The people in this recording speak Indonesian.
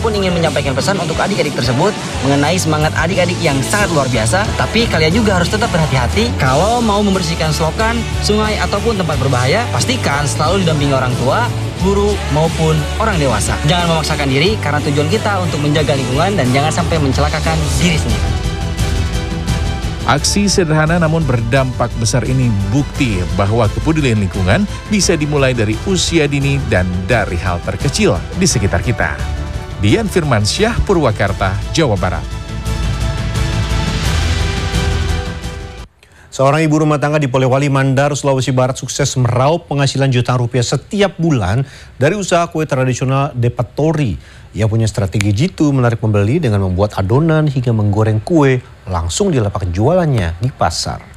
pun ingin menyampaikan pesan untuk adik-adik tersebut mengenai semangat adik-adik yang sangat luar biasa. Tapi kalian juga harus tetap berhati-hati kalau mau membersihkan selokan, sungai ataupun tempat berbahaya. Pastikan selalu didampingi orang tua, guru maupun orang dewasa. Jangan memaksakan diri karena tujuan kita untuk menjaga lingkungan dan jangan sampai mencelakakan diri sendiri. Aksi sederhana namun berdampak besar ini bukti bahwa kepedulian lingkungan bisa dimulai dari usia dini dan dari hal terkecil di sekitar kita. Dian Firmansyah, Purwakarta, Jawa Barat. Seorang ibu rumah tangga di Polewali Mandar, Sulawesi Barat sukses meraup penghasilan jutaan rupiah setiap bulan dari usaha kue tradisional Depatori. Ia punya strategi jitu menarik pembeli dengan membuat adonan hingga menggoreng kue langsung di lapak jualannya di pasar.